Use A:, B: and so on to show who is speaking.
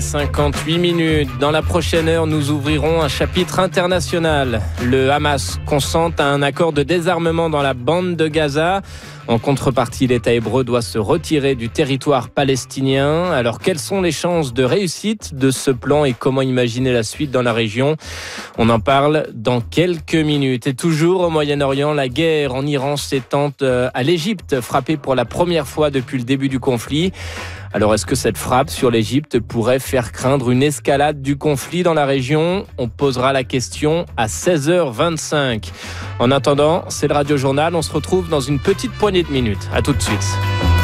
A: 58 minutes. Dans la prochaine heure, nous ouvrirons un chapitre international. Le Hamas consent à un accord de désarmement dans la bande de Gaza. En contrepartie, l'État hébreu doit se retirer du territoire palestinien. Alors, quelles sont les chances de réussite de ce plan et comment imaginer la suite dans la région ? On en parle dans quelques minutes. Et toujours au Moyen-Orient, la guerre en Iran s'étend à l'Égypte, frappée pour la première fois depuis le début du conflit. Alors, est-ce que cette frappe sur l'Égypte pourrait faire craindre une escalade du conflit dans la région ? On posera la question à 16h25. En attendant, c'est le Radio Journal. On se retrouve dans une petite poignée de minutes. À tout de suite.